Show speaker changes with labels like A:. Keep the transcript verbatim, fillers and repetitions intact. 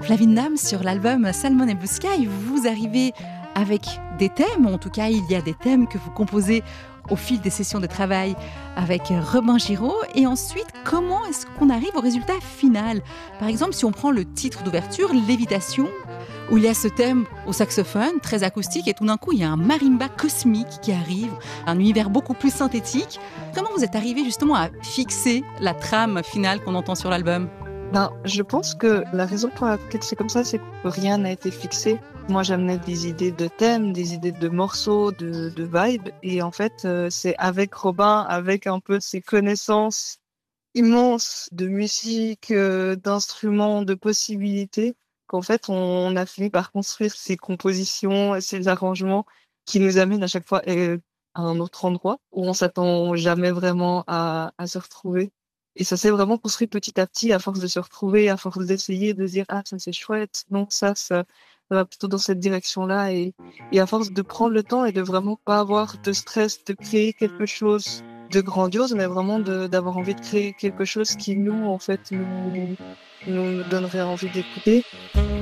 A: Flavie Nam, sur l'album Salmon and Blue Sky, vous arrivez avec des thèmes, en tout cas il y a des thèmes que vous composez au fil des sessions de travail avec Robin Giraud. Et ensuite, comment est-ce qu'on arrive au résultat final? Par exemple, si on prend le titre d'ouverture, Lévitation, où il y a ce thème au saxophone, très acoustique, et tout d'un coup il y a un marimba cosmique qui arrive, un univers beaucoup plus synthétique. Comment vous êtes arrivé justement à fixer la trame finale qu'on entend sur l'album?
B: Ben, je pense que la raison pour laquelle c'est comme ça, c'est que rien n'a été fixé. Moi, j'amenais des idées de thèmes, des idées de morceaux, de, de vibes. Et en fait, euh, c'est avec Robin, avec un peu ses connaissances immenses de musique, euh, d'instruments, de possibilités, qu'en fait, on, on a fini par construire ces compositions, ces arrangements qui nous amènent à chaque fois euh, à un autre endroit où on s'attend jamais vraiment à, à se retrouver. Et ça s'est vraiment construit petit à petit, à force de se retrouver, à force d'essayer, de dire, ah, ça c'est chouette, non, ça, ça, ça va plutôt dans cette direction-là. Et, et à force de prendre le temps et de vraiment pas avoir de stress, de créer quelque chose de grandiose, mais vraiment de, d'avoir envie de créer quelque chose qui nous, en fait, nous, nous donnerait envie d'écouter.